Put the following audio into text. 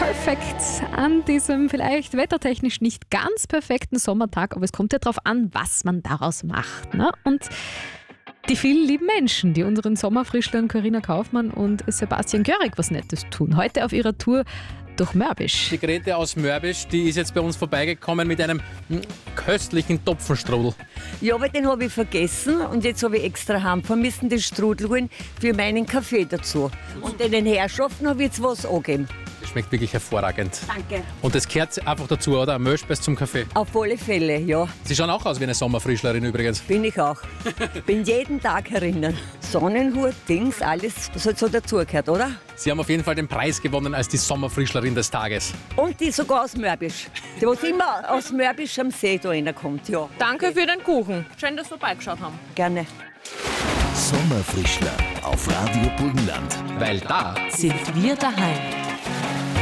Perfect an diesem vielleicht wettertechnisch nicht ganz perfekten Sommertag, aber es kommt ja darauf an, was man daraus macht. Ne? Und die vielen lieben Menschen, die unseren Sommerfrischlern Carina Kaufmann und Sebastian Görig was Nettes tun. Heute auf ihrer Tour durch Mörbisch. Die Grete aus Mörbisch, die ist jetzt bei uns vorbeigekommen mit einem köstlichen Topfenstrudel. Ja, aber den habe ich vergessen und jetzt habe ich extra heimvermissen, den Strudel holen für meinen Kaffee dazu. Und den Herrschaften habe ich jetzt was angegeben. Das schmeckt wirklich hervorragend. Danke. Und das gehört einfach dazu, oder? Ein Milchspeis zum Kaffee. Auf alle Fälle, ja. Sie schauen auch aus wie eine Sommerfrischlerin übrigens. Bin ich auch. Bin jeden Tag herinnen. Sonnenhut, Dings, alles, was halt so dazugehört, oder? Sie haben auf jeden Fall den Preis gewonnen als die Sommerfrischlerin des Tages. Und die sogar aus Mörbisch. Die, was immer aus Mörbisch am See da reinkommt, ja. Danke für den Kuchen. Schön, dass Sie vorbeigeschaut haben. Gerne. Sommerfrischler auf Radio Burgenland. Weil da Sind wir daheim.